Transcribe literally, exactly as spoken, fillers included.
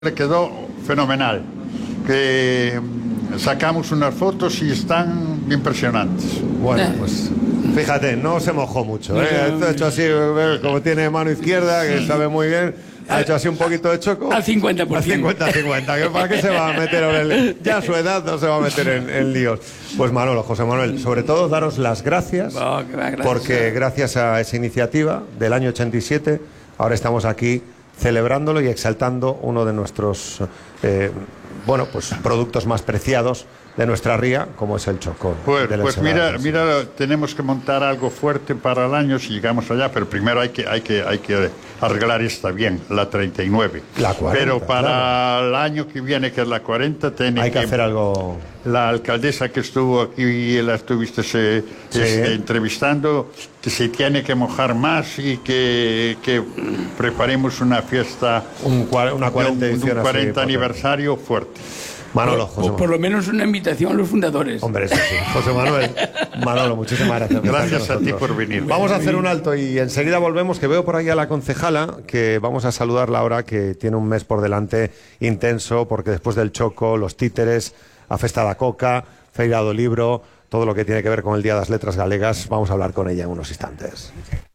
Le quedó fenomenal. Que sacamos unas fotos y están impresionantes. Bueno, pues fíjate, no se mojó mucho, ¿eh? Esto ha hecho así, como tiene mano izquierda, que sabe muy bien, ha hecho así un poquito de choco. Al cincuenta por ciento. Al cincuenta cincuenta, que para qué se va a meter en el... Ya a su edad no se va a meter en, en líos. Pues Manolo, José Manuel, sobre todo daros las gracias, Oh, gracias. porque gracias a esa iniciativa del año ochenta y siete, ahora estamos aquí celebrándolo y exaltando uno de nuestros eh, bueno, pues productos más preciados de nuestra ría, como es el choco. Pues, de la pues ensalada. mira, mira, tenemos que montar algo fuerte para el año si llegamos allá, pero primero hay que, hay que, hay que arreglar esta bien, la treinta y nueve. La cuarenta, pero para claro. el año que viene, que es la cuarenta, tiene Hay que hacer algo. La alcaldesa que estuvo aquí y la estuviste se, Sí. este, entrevistando, que se tiene que mojar más y que, que preparemos una fiesta, Un cua- una cuarenta de un, edición un así, cuarenta potente. aniversario fuerte. Manolo, O José por Manuel. lo menos una invitación a los fundadores. Hombre, eso sí. José Manuel, Manolo, muchísimas gracias. por estar Gracias con a ti nosotros. por venir. Vamos a hacer un alto y enseguida volvemos, que veo por ahí a la concejala, que vamos a saludarla ahora, que tiene un mes por delante intenso, porque después del choco, los títeres, a Festa da Coca, Feira do Libro, todo lo que tiene que ver con el Día de las Letras Galegas, vamos a hablar con ella en unos instantes.